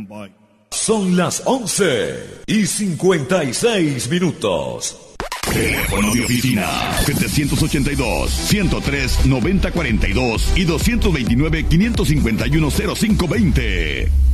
Son las 11:56. Teléfono de oficina 782-103-9042 y 229-551-0520.